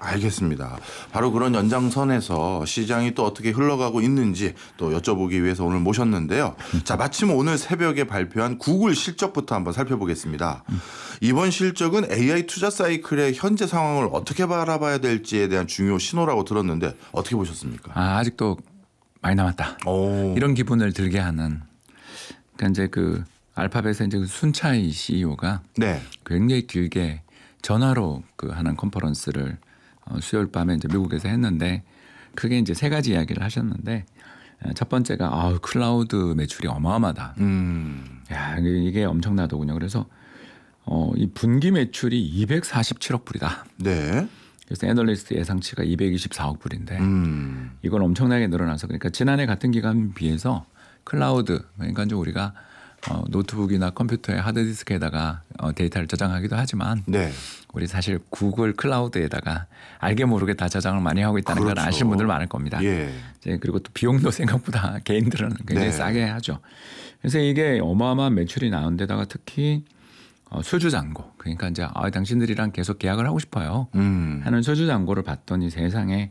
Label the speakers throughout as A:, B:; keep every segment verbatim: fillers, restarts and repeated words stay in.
A: 알겠습니다. 바로 그런 연장선에서 시장이 또 어떻게 흘러가고 있는지 또 여쭤보기 위해서 오늘 모셨는데요. 자, 마침 오늘 새벽에 발표한 구글 실적부터 한번 살펴보겠습니다. 이번 실적은 에이아이 투자 사이클의 현재 상황을 어떻게 바라봐야 될지에 대한 중요 신호라고 들었는데 어떻게 보셨습니까?
B: 아, 아직도 많이 남았다.
A: 오.
B: 이런 기분을 들게 하는. 그러니까 이제 그 알파벳의 이제 순차이 씨이오가
A: 네.
B: 굉장히 길게 전화로 그 하는 컨퍼런스를 어, 수요일 밤에 이제 미국에서 했는데 그게 이제 세 가지 이야기를 하셨는데 첫 번째가 아, 클라우드 매출이 어마어마하다.
A: 음.
B: 야, 이게 엄청나더군요. 그래서 어, 이 분기 매출이 이백사십칠억 불이다.
A: 네.
B: 그래서 애널리스트 예상치가 이백이십사억 불인데
A: 음.
B: 이건 엄청나게 늘어나서 그러니까 지난해 같은 기간 비해서 클라우드 그러니까 이제 우리가 어, 노트북이나 컴퓨터의 하드디스크에다가 어, 데이터를 저장하기도 하지만
A: 네.
B: 우리 사실 구글 클라우드에다가 알게 모르게 다 저장을 많이 하고 있다는
A: 그렇죠.
B: 걸 아시는 분들 많을 겁니다.
A: 예.
B: 이제 그리고 또 비용도 생각보다 개인들은 굉장히
A: 네.
B: 싸게 하죠. 그래서 이게 어마어마한 매출이 나온 데다가 특히 어, 수주잔고 그러니까 이제 아, 당신들이랑 계속 계약을 하고 싶어요
A: 음.
B: 하는 수주잔고를 봤더니 세상에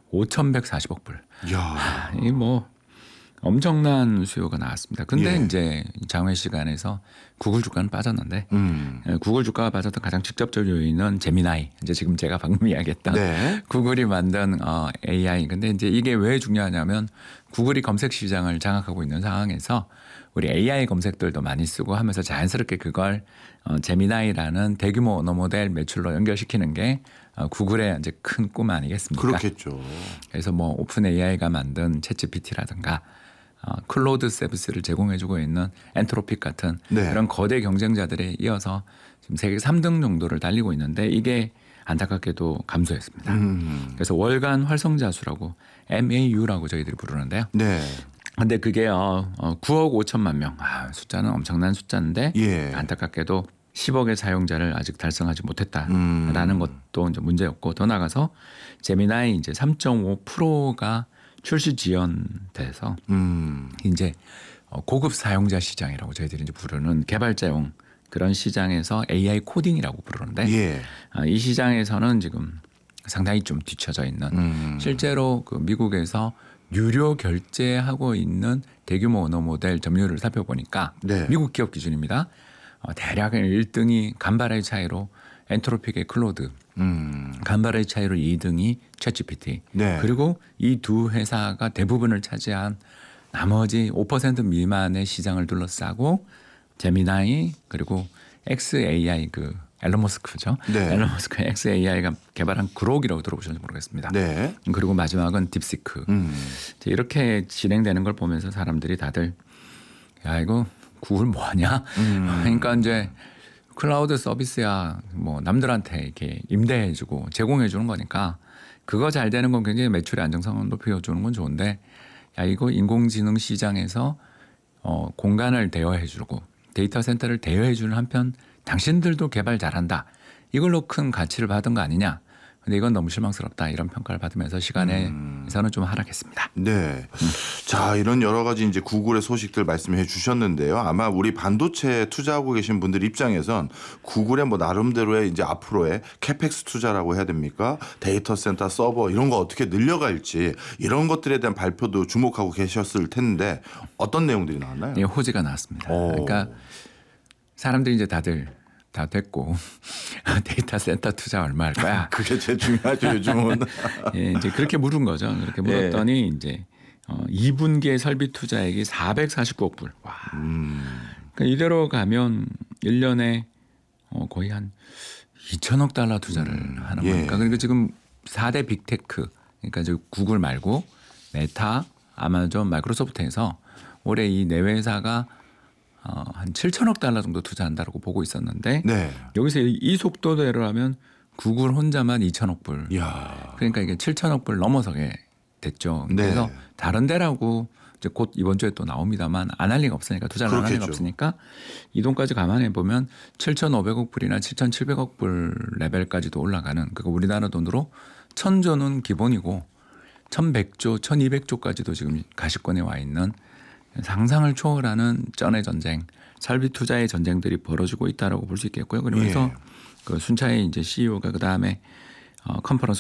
B: 오천백사십억 불.
A: 야.
B: 이 뭐 엄청난 수요가 나왔습니다. 근데
A: 예.
B: 이제 장외 시간에서 구글 주가는 빠졌는데
A: 음.
B: 구글 주가가 빠졌던 가장 직접적 요인은 제미나이. 이제 지금 제가 방금 이야기했던
A: 네.
B: 구글이 만든 어, 에이아이. 근데 이제 이게 왜 중요하냐면 구글이 검색 시장을 장악하고 있는 상황에서 우리 에이아이 검색들도 많이 쓰고 하면서 자연스럽게 그걸 어, 제미나이라는 대규모 언어 모델 매출로 연결시키는 게 어, 구글의 이제 큰 꿈 아니겠습니까?
A: 그렇겠죠.
B: 그래서 뭐 오픈 에이아이가 만든 챗지피티라든가 어, 클로드 서비스를 제공해주고 있는 엔트로픽 같은
A: 네.
B: 그런 거대 경쟁자들에 이어서 지금 세계 삼 등 정도를 달리고 있는데 이게 안타깝게도 감소했습니다.
A: 음.
B: 그래서 월간 활성자 수라고 엠에이유라고 저희들이 부르는데요.
A: 네.
B: 근데 그게 어, 어, 구억 오천만 명. 아, 숫자는 엄청난 숫자인데
A: 예.
B: 안타깝게도 십억의 사용자를 아직 달성하지 못했다라는
A: 음.
B: 것도 이제 문제였고 더 나가서 제미나이 이제 삼 점 오 퍼센트가 출시 지연돼서
A: 음.
B: 이제 고급 사용자 시장이라고 저희들이 이제 부르는 개발자용 그런 시장에서 에이아이 코딩이라고 부르는데
A: 예.
B: 이 시장에서는 지금 상당히 좀 뒤처져 있는
A: 음.
B: 실제로 그 미국에서 유료 결제하고 있는 대규모 언어 모델 점유율을 살펴보니까
A: 네.
B: 미국 기업 기준입니다. 어, 대략 일 등이 간발의 차이로 엔트로픽의 클로드,
A: 음.
B: 간발의 차이로 이 등이 챗지피티.
A: 네.
B: 그리고 이 두 회사가 대부분을 차지한 나머지 오 퍼센트 미만의 시장을 둘러싸고 제미나이 그리고 엑스에이아이 그 앨런 머스크죠.
A: 네.
B: 앨런 머스크 엑스에이아이가 개발한 그록이라고 들어보셨는지 모르겠습니다.
A: 네.
B: 그리고 마지막은 딥시크.
A: 음.
B: 이렇게 진행되는 걸 보면서 사람들이 다들 야 이거 구글 뭐하냐?
A: 음.
B: 그러니까 이제 클라우드 서비스야 뭐 남들한테 이렇게 임대해주고 제공해주는 거니까 그거 잘 되는 건 굉장히 매출의 안정성을 높여주는 건 좋은데 야 이거 인공지능 시장에서 어, 공간을 대여해주고 데이터 센터를 대여해주는 한편 당신들도 개발 잘한다. 이걸로 큰 가치를 받은 거 아니냐. 근데 이건 너무 실망스럽다. 이런 평가를 받으면서 시간에서는
A: 음.
B: 좀 하락했습니다.
A: 네. 자, 이런 여러 가지 이제 구글의 소식들 말씀해 주셨는데요. 아마 우리 반도체 투자하고 계신 분들 입장에선 구글의 뭐 나름대로의 이제 앞으로의 캐펙스 투자라고 해야 됩니까? 데이터 센터, 서버 이런 거 어떻게 늘려갈지 이런 것들에 대한 발표도 주목하고 계셨을 텐데 어떤 내용들이 나왔나요?
B: 예, 호재가 나왔습니다.
A: 오.
B: 그러니까 사람들이 이제 다들 다 됐고 데이터 센터 투자 얼마 할 거야?
A: 그게 제일 중요하죠 요즘은.
B: 예, 이제 그렇게 물은 거죠. 그렇게 물었더니 예. 이제 어, 이 분기의 설비 투자액이 사백사십구억 불. 와.
A: 음.
B: 그러니까 이대로 가면 일 년에 어, 거의 한 이천억 달러 투자를
A: 음.
B: 하는
A: 예.
B: 거니까. 그러니까 지금 사 대 빅테크, 그러니까 이제 구글 말고 메타, 아마존, 마이크로소프트에서 올해 이 네 회사가 어, 한 칠천억 달러 정도 투자한다고 보고 있었는데
A: 네.
B: 여기서 이 속도대로 하면 구글 혼자만 이천억 불.
A: 이야.
B: 그러니까 이게 칠천억 불 넘어서게 됐죠.
A: 네.
B: 그래서 다른 데라고 이제 곧 이번 주에 또 나옵니다만 안 할 리가 없으니까 투자를 안 할 리가 없으니까 이 돈까지 감안해 보면 칠천오백억 불이나 칠천칠백억 불 레벨까지도 올라가는 그러니까 우리나라 돈으로 천조는 기본이고 천백조, 천이백조까지도 지금 가시권에 와 있는 상상을 초월하는 쩐의 전쟁, 설비 투자의 전쟁들이 벌어지고 있다라고 볼 수 있겠고요. 그러면서
A: 예.
B: 그 순차의 이제 씨이오가 그 다음에 어, 컨퍼런스